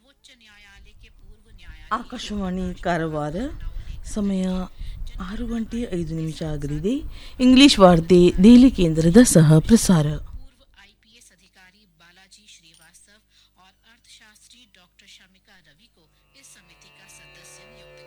ಆಕಾಶವಾಣಿ ಕಾರವಾರ ಸಮಯ 6:05 ಆಗಲಿದೆ. ಇಂಗ್ಲಿಷ್ ವಾರ್ತೆ ದೆಹಲಿ ಕೇಂದ್ರದ ಸಹ ಪ್ರಸಾರ.